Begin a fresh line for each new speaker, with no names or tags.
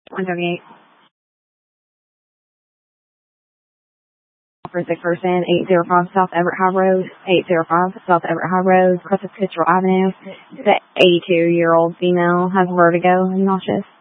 178. For 6 person, 805 South Everett High Road, 805 South Everett High Road, Cressy Kittrell Avenue. The 82-year-old female has vertigo and nauseous.